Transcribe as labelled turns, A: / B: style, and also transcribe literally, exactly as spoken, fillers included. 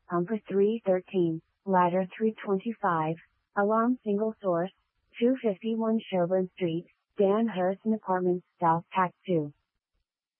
A: pumper three thirteen, ladder three twenty-five, alarm single source, two fifty-one Sherburne Street, Dan Harrison Apartments, South Pack two.